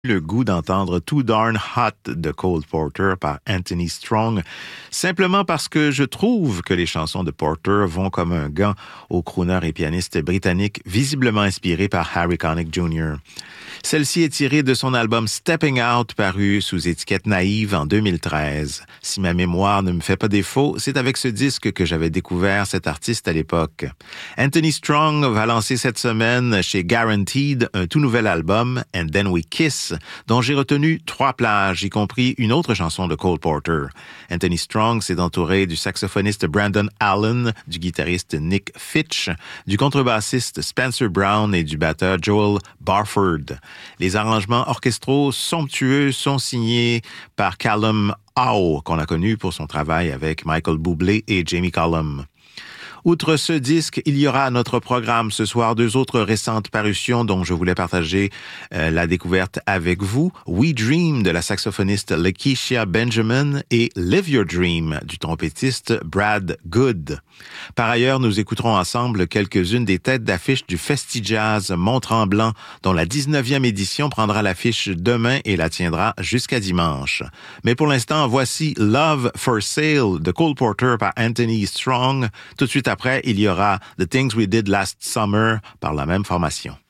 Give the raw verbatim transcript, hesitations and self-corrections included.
le goût d'entendre Too Darn Hot de Cole Porter par Anthony Strong, simplement parce que je trouve que les chansons de Porter vont comme un gant au crooner et pianiste britannique visiblement inspiré par Harry Connick junior Celle-ci est tirée de son album Stepping Out, paru sous étiquette Naïve en deux mille treize. Si ma mémoire ne me fait pas défaut, c'est avec ce disque que j'avais découvert cet artiste à l'époque. Anthony Strong va lancer cette semaine chez Guaranteed un tout nouvel album, And Then We Kiss, dont j'ai retenu trois plages, y compris une autre chanson de Cole Porter. Anthony Strong s'est entouré du saxophoniste Brandon Allen, du guitariste Nick Fitch, du contrebassiste Spencer Brown et du batteur Joel Barford. Les arrangements orchestraux somptueux sont signés par Callum Howe, qu'on a connu pour son travail avec Michael Bublé et Jamie Cullum. Outre ce disque, il y aura à notre programme ce soir deux autres récentes parutions dont je voulais partager euh, la découverte avec vous. We Dream de la saxophoniste Lakeisha Benjamin et Live Your Dream du trompettiste Brad Good. Par ailleurs, nous écouterons ensemble quelques-unes des têtes d'affiche du Festi-Jazz Mont-Tremblant, dont la dix-neuvième édition prendra l'affiche demain et la tiendra jusqu'à dimanche. Mais pour l'instant, voici Love for Sale de Cole Porter par Anthony Strong. Tout de suite après, il y aura The Things We Did Last Summer par la même formation.